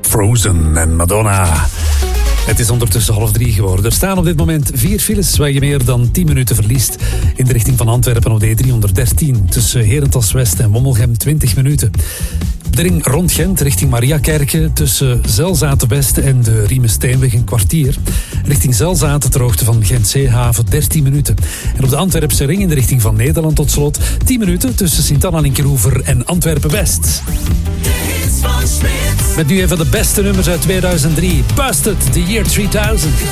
Frozen en Madonna. Het is ondertussen 2:30 geworden. Er staan op dit moment 4 files waar je meer dan 10 minuten verliest. In de richting van Antwerpen op de E313. Tussen Herentals West en Wommelgem 20 minuten. De ring rond Gent richting Mariakerke tussen Zelzaten West en de Riemesteenweg een kwartier. Richting Zelzaten ter hoogte van Gent-Zeehaven 13 minuten. En op de Antwerpse ring in de richting van Nederland tot slot 10 minuten tussen Sint-Anna-Linkeroever en Antwerpen-West. Met nu even de beste nummers uit 2003. Busted, the year 3000.